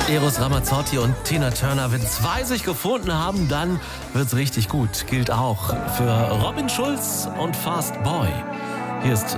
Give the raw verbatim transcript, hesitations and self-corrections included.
Eros Ramazzotti und Tina Turner. Wenn zwei sich gefunden haben, dann wird's richtig gut. Gilt auch für Robin Schulz und Fast Boy. Hier ist